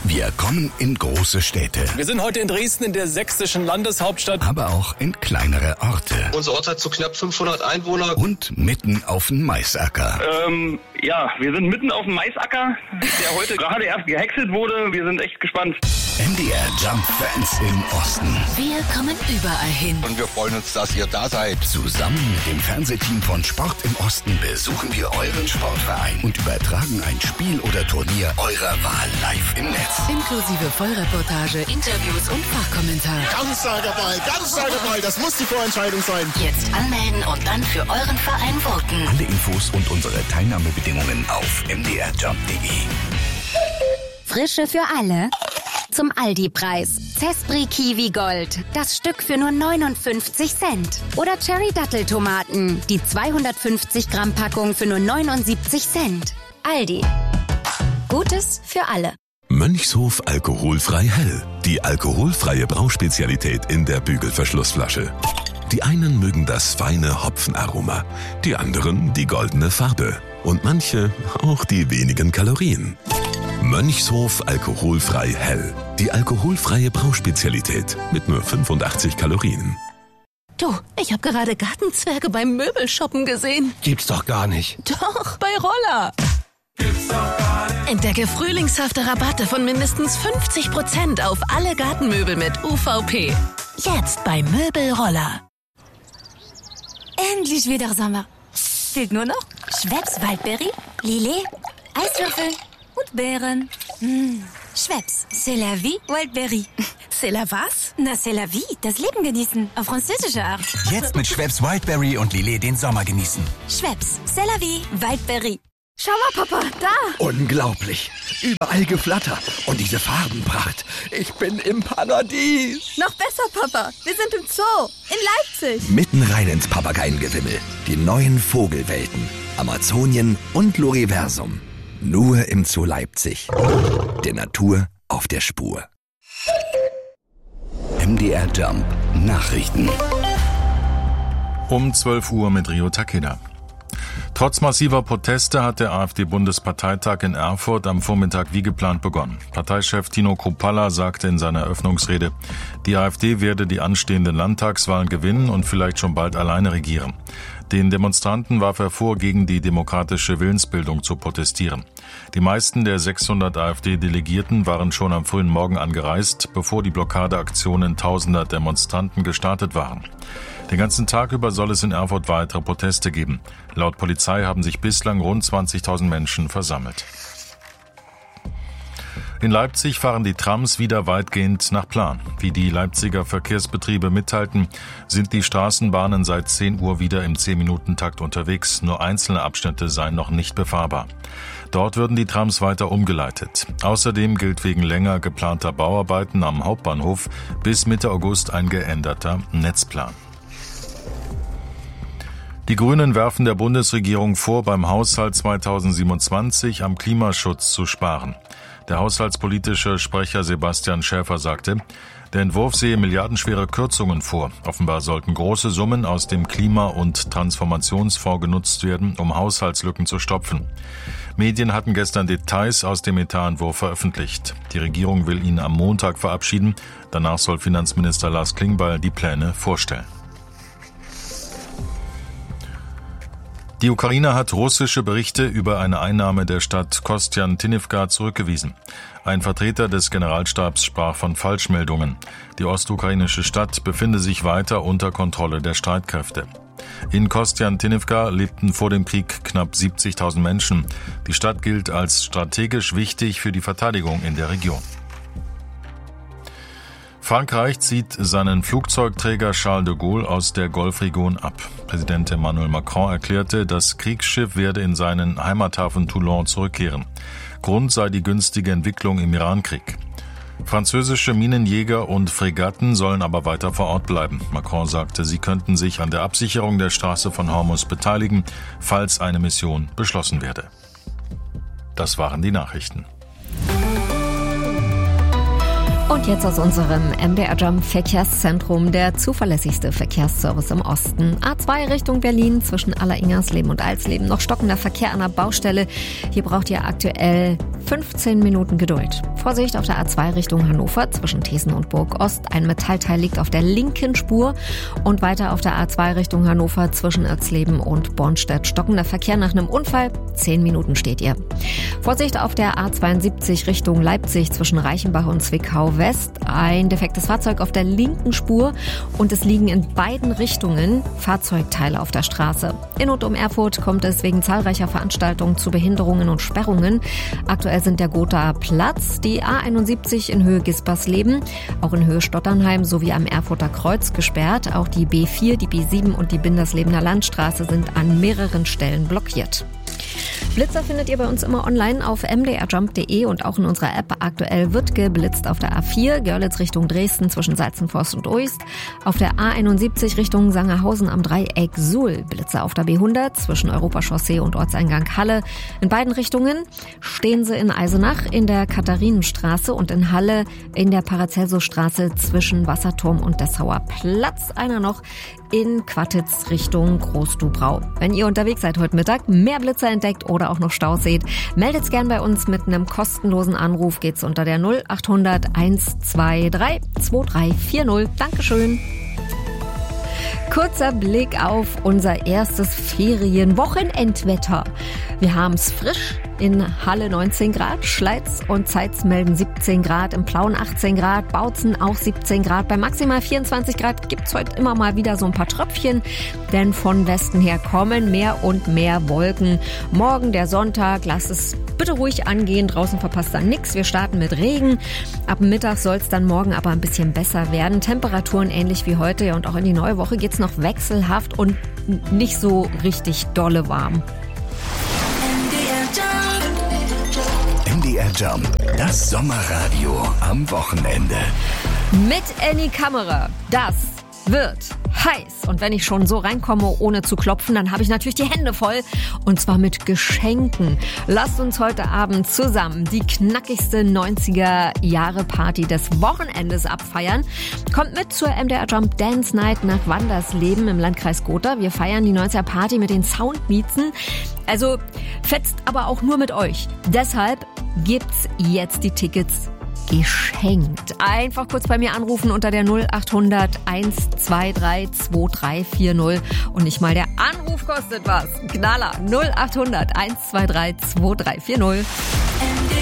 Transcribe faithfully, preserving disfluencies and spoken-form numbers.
Wir kommen in große Städte. Wir sind heute in Dresden, in der sächsischen Landeshauptstadt. Aber auch in kleinere Orte. Unser Ort hat so knapp fünfhundert Einwohner. Und mitten auf dem Maisacker. Ähm, ja, wir sind mitten auf dem Maisacker, der heute gerade erst gehäckselt wurde. Wir sind echt gespannt. M D R Jump Fans im Osten. Wir kommen überall hin. Und wir freuen uns, dass ihr da seid. Zusammen mit dem Fernsehteam von Sport im Osten besuchen wir euren Sportverein und übertragen ein Spiel oder Turnier eurer Wahl live im Netz. Inklusive Vollreportage, Interviews und Fachkommentar. Ganz starker Ball, ganz starker Ball. Das muss die Vorentscheidung sein. Jetzt anmelden und dann für euren Verein voten. Alle Infos und unsere Teilnahmebedingungen auf m d r jump punkt d e. Frische für alle. Zum Aldi-Preis. Zespri Kiwi Gold. Das Stück für nur neunundfünfzig Cent. Oder Cherry Datteltomaten. Die zweihundertfünfzig Gramm Packung für nur neunundsiebzig Cent. Aldi. Gutes für alle. Mönchshof alkoholfrei hell. Die alkoholfreie Brauspezialität in der Bügelverschlussflasche. Die einen mögen das feine Hopfenaroma, die anderen die goldene Farbe und manche auch die wenigen Kalorien. Mönchshof alkoholfrei hell. Die alkoholfreie Brauspezialität mit nur fünfundachtzig Kalorien. Du, ich habe gerade Gartenzwerge beim Möbelshoppen gesehen. Gibt's doch gar nicht. Doch, bei Roller. Gibt's doch gar nicht. Entdecke frühlingshafte Rabatte von mindestens fünfzig Prozent auf alle Gartenmöbel mit U V P. Jetzt bei Möbelroller. Endlich wieder Sommer. Fehlt nur noch Schweppes Waldbeere, Lillet, Eiswürfel und Beeren. Mmh. Schweppes, c'est la vie, Wildberry. C'est la was? Na, c'est la vie, das Leben genießen, auf französische Art. Jetzt mit Schweppes Wildberry und Lillet den Sommer genießen. Schweppes, c'est la vie, Wildberry. Schau mal, Papa, da! Unglaublich. Überall Geflatter und diese Farbenpracht. Ich bin im Paradies. Noch besser, Papa. Wir sind im Zoo in Leipzig. Mitten rein ins Papageiengewimmel. Die neuen Vogelwelten. Amazonien und Loriversum. Nur im Zoo Leipzig. Der Natur auf der Spur. M D R Jump Nachrichten. Um zwölf Uhr mit Rio Takeda. Trotz massiver Proteste hat der AfD-Bundesparteitag in Erfurt am Vormittag wie geplant begonnen. Parteichef Tino Kruppalla sagte in seiner Eröffnungsrede, die AfD werde die anstehenden Landtagswahlen gewinnen und vielleicht schon bald alleine regieren. Den Demonstranten warf er vor, gegen die demokratische Willensbildung zu protestieren. Die meisten der sechshundert AfD-Delegierten waren schon am frühen Morgen angereist, bevor die Blockadeaktionen tausender Demonstranten gestartet waren. Den ganzen Tag über soll es in Erfurt weitere Proteste geben. Laut Polizei haben sich bislang rund zwanzigtausend Menschen versammelt. In Leipzig fahren die Trams wieder weitgehend nach Plan. Wie die Leipziger Verkehrsbetriebe mitteilten, sind die Straßenbahnen seit zehn Uhr wieder im zehn-Minuten-Takt unterwegs. Nur einzelne Abschnitte seien noch nicht befahrbar. Dort würden die Trams weiter umgeleitet. Außerdem gilt wegen länger geplanter Bauarbeiten am Hauptbahnhof bis Mitte August ein geänderter Netzplan. Die Grünen werfen der Bundesregierung vor, beim Haushalt zweitausendsiebenundzwanzig am Klimaschutz zu sparen. Der haushaltspolitische Sprecher Sebastian Schäfer sagte, der Entwurf sehe milliardenschwere Kürzungen vor. Offenbar sollten große Summen aus dem Klima- und Transformationsfonds genutzt werden, um Haushaltslücken zu stopfen. Medien hatten gestern Details aus dem Etatentwurf veröffentlicht. Die Regierung will ihn am Montag verabschieden. Danach soll Finanzminister Lars Klingbeil die Pläne vorstellen. Die Ukraine hat russische Berichte über eine Einnahme der Stadt Kostjantinivka zurückgewiesen. Ein Vertreter des Generalstabs sprach von Falschmeldungen. Die ostukrainische Stadt befinde sich weiter unter Kontrolle der Streitkräfte. In Kostjantinivka lebten vor dem Krieg knapp siebzigtausend Menschen. Die Stadt gilt als strategisch wichtig für die Verteidigung in der Region. Frankreich zieht seinen Flugzeugträger Charles de Gaulle aus der Golfregion ab. Präsident Emmanuel Macron erklärte, das Kriegsschiff werde in seinen Heimathafen Toulon zurückkehren. Grund sei die günstige Entwicklung im Irankrieg. Französische Minenjäger und Fregatten sollen aber weiter vor Ort bleiben. Macron sagte, sie könnten sich an der Absicherung der Straße von Hormuz beteiligen, falls eine Mission beschlossen werde. Das waren die Nachrichten. Und jetzt aus unserem M D R Jump Verkehrszentrum, der zuverlässigste Verkehrsservice im Osten. A zwei Richtung Berlin zwischen Alleringersleben und Alsleben. Noch stockender Verkehr an der Baustelle. Hier braucht ihr aktuell fünfzehn Minuten Geduld. Vorsicht auf der A zwei Richtung Hannover zwischen Thesen und Burgost. Ein Metallteil liegt auf der linken Spur und weiter auf der A zwei Richtung Hannover zwischen Erzleben und Bornstedt. Stockender Verkehr nach einem Unfall. Zehn Minuten steht ihr. Vorsicht auf der A zweiundsiebzig Richtung Leipzig zwischen Reichenbach und Zwickau West. Ein defektes Fahrzeug auf der linken Spur und es liegen in beiden Richtungen Fahrzeugteile auf der Straße. In und um Erfurt kommt es wegen zahlreicher Veranstaltungen zu Behinderungen und Sperrungen. Aktuell sind der Gothaer Platz, die A einundsiebzig in Höhe Gispersleben, auch in Höhe Stotternheim sowie am Erfurter Kreuz gesperrt. Auch die B vier, die B sieben und die Binderslebener Landstraße sind an mehreren Stellen blockiert. Blitzer findet ihr bei uns immer online auf m d r jump punkt d e und auch in unserer App. Aktuell wird geblitzt auf der A vier, Görlitz Richtung Dresden zwischen Salzenforst und Uist. Auf der A einundsiebzig Richtung Sangerhausen am Dreieck Suhl. Blitzer auf der B hundert zwischen Europachaussee und Ortseingang Halle. In beiden Richtungen stehen sie in Eisenach in der Katharinenstraße und in Halle in der Paracelsusstraße zwischen Wasserturm und Dessauer Platz. Einer noch in Quattitz Richtung Großdubrau. Wenn ihr unterwegs seid heute Mittag, mehr Blitzer entdeckt oder auch noch Staus seht, meldet's gern bei uns mit einem kostenlosen Anruf. Geht's unter der null achthundert hundertzweiundzwanzig zweiunddreißig vierzig. Dankeschön. Kurzer Blick auf unser erstes Ferienwochenendwetter. Wir haben's frisch. In Halle neunzehn Grad, Schleiz und Zeitz melden siebzehn Grad, im Plauen achtzehn Grad, Bautzen auch siebzehn Grad. Bei maximal vierundzwanzig Grad gibt's heute immer mal wieder so ein paar Tröpfchen, denn von Westen her kommen mehr und mehr Wolken. Morgen der Sonntag, lasst es bitte ruhig angehen, draußen verpasst dann nichts. Wir starten mit Regen. Ab Mittag soll's dann morgen aber ein bisschen besser werden. Temperaturen ähnlich wie heute und auch in die neue Woche geht's noch wechselhaft und nicht so richtig dolle warm. M D R Jump, das Sommerradio am Wochenende. Mit Annie Kammerer, das wird heiß. Und wenn ich schon so reinkomme, ohne zu klopfen, dann habe ich natürlich die Hände voll. Und zwar mit Geschenken. Lasst uns heute Abend zusammen die knackigste neunziger-Jahre-Party des Wochenendes abfeiern. Kommt mit zur M D R Jump Dance Night nach Wandersleben im Landkreis Gotha. Wir feiern die neunziger-Party mit den Soundmiezen. Also fetzt aber auch nur mit euch. Deshalb gibt's jetzt die Tickets geschenkt. Einfach kurz bei mir anrufen unter der null achthundert hundertzweiundzwanzig zweiunddreißig vierzig und nicht mal der Anruf kostet was. Knaller null achthundert hundertzweiundzwanzig zweiunddreißig vierzig.